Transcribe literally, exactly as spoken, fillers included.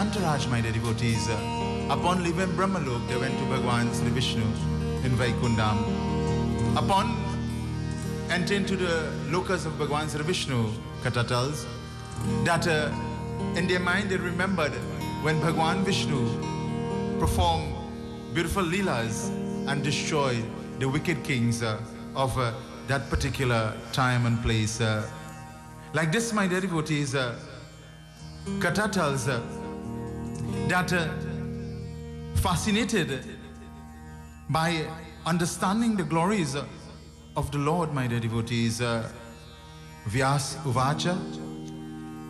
entourage, my dear devotees, uh, upon leaving Brahmalok, they went to Bhagwan Sri Vishnu in Vaikundam. Upon entering to the locus of Bhagwan Sri Vishnu, Katha tells, that uh, in their mind they remembered when Bhagwan Vishnu performed beautiful leelas and destroyed the wicked kings uh, of uh, that particular time and place. Uh, like this, my dear devotees, uh, Katha tells uh, that uh, fascinated by understanding the glories uh, of the Lord, my dear devotees, uh, Vyas Uvacha